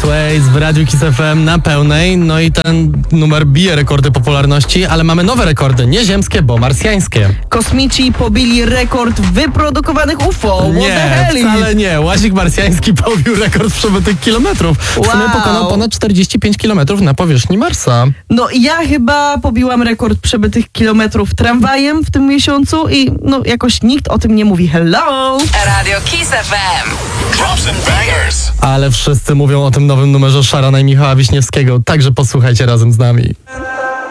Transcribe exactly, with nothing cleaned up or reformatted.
Sways w Radiu Kiss F M na pełnej. No i ten numer bije rekordy popularności, ale mamy nowe rekordy, nie ziemskie, bo marsjańskie. Kosmici pobili rekord wyprodukowanych U F O. What Nie, the hell? wcale nie. Łazik marsjański pobił rekord przebytych kilometrów. W sumie Wow. pokonał ponad czterdzieści pięć kilometrów na powierzchni Marsa. No ja chyba pobiłam rekord przebytych kilometrów tramwajem w tym miesiącu i no jakoś nikt o tym nie mówi. Hello! Radio Kiss F M. Drops and bangers. Ale wszyscy mówią o tym nowym numerze Szarana i Michała Wiśniewskiego, także posłuchajcie razem z nami.